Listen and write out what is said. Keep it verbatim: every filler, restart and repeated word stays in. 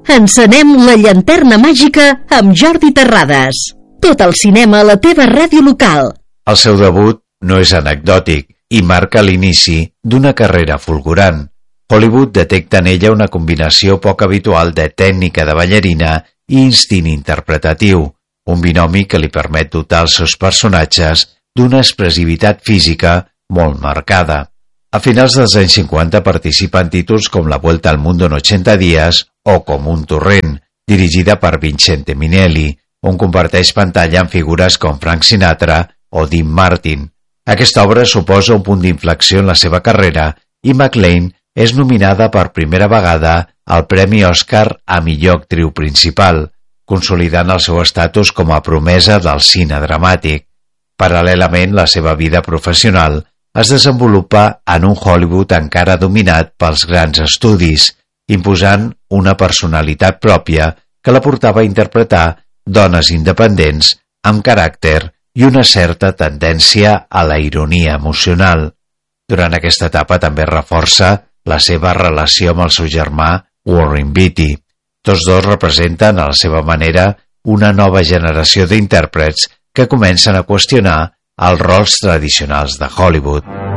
Encenem la llanterna màgica amb Jordi Terrades. Tot el cinema a la teva ràdio local. El seu debut no és anecdòtic i marca l'inici d'una carrera fulgurant. Hollywood detecta en ella una combinació poc habitual de tècnica de ballarina i instint interpretatiu, un binomi que li permet dotar els seus personatges d'una expressivitat física molt marcada. A finals dels anys cinquanta participa en títols com La Vuelta al Mundo en ochenta días o Com un torrent, dirigida per Vincente Minnelli, on comparteix pantalla amb figures com Frank Sinatra o Dean Martin. Aquesta obra suposa un punt d'inflexió en la seva carrera i McLean és nominada per primera vegada al Premi Oscar a millor actriu principal, consolidant el seu estatus com a promesa del cine dramàtic. Paral·lelament, la seva vida professional es desenvolupa en un Hollywood encara dominat pels grans estudis, imposant una personalitat pròpia que la portava a interpretar dones independents amb caràcter i una certa tendència a la ironia emocional. Durant aquesta etapa també reforça la seva relació amb el seu germà Warren Beatty. Tots dos representen a la seva manera una nova generació d'intèrprets que comencen a qüestionar els rols tradicionals de Hollywood.